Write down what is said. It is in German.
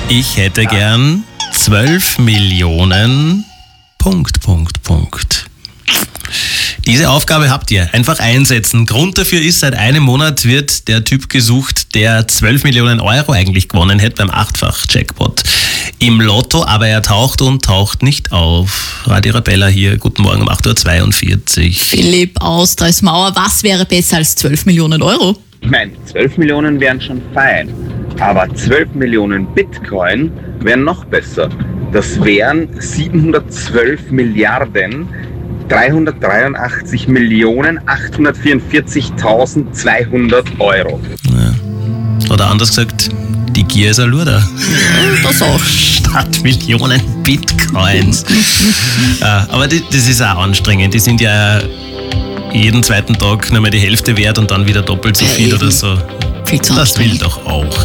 Ich hätte gern 12 Millionen... Diese Aufgabe habt ihr. Einfach einsetzen. Grund dafür ist, seit einem Monat wird der Typ gesucht, der 12 Millionen Euro eigentlich gewonnen hätte beim 8-fach-Jackpot im Lotto, aber er taucht nicht auf. Radio Arabella hier, guten Morgen um 8.42 Uhr. Philipp aus Dreismauer, was wäre besser als 12 Millionen Euro? Ich meine, 12 Millionen wären schon fein, aber 12 Millionen Bitcoin wären noch besser. Das wären 712 Milliarden 383.844.200 Euro. Ja. Oder anders gesagt, die Gier ist ein Luder. Das auch. Statt Millionen Bitcoins. Aber das ist auch anstrengend. Die sind ja jeden zweiten Tag nur mal die Hälfte wert und dann wieder doppelt so viel oder so. Viel zu Das will anstrengend. doch auch